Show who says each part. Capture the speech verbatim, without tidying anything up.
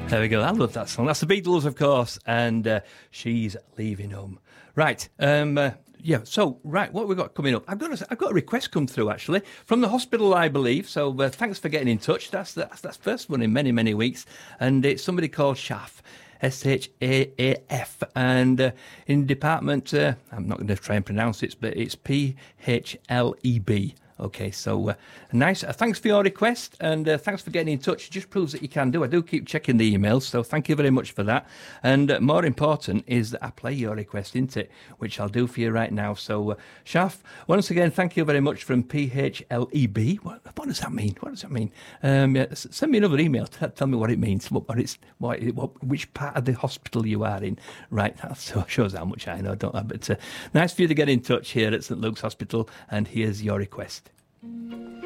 Speaker 1: There we go. I love that song. That's the Beatles, of course, and uh, She's Leaving Home. Right. Um, uh, yeah. So, right. What have we got coming up? I've got a, I've got a request come through actually from the hospital, I believe. So, uh, thanks for getting in touch. That's that's that's first one in many many weeks, and it's somebody called Shaf. S H A A F, and uh, in department, uh, I'm not going to try and pronounce it, but it's P H L E B. Okay, so uh, nice. Uh, thanks for your request, and uh, thanks for getting in touch. It just proves that you can do. I do keep checking the emails, so thank you very much for that. And uh, more important is that I play your request, isn't it? Which I'll do for you right now. So, uh, Shaf, once again, thank you very much from P H L E B. What, what does that mean? What does that mean? Um, yeah, send me another email. T- tell me what it means. What, what it's, what, what, which part of the hospital you are in. Right, that shows how much I know, don't I? But uh, nice for you to get in touch here at St Luke's Hospital, and here's your request.